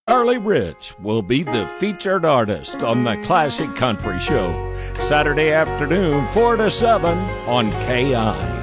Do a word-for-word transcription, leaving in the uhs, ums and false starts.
Early Rich will be the featured artist on the Classic Country Show, Saturday afternoon, four to seven on K I.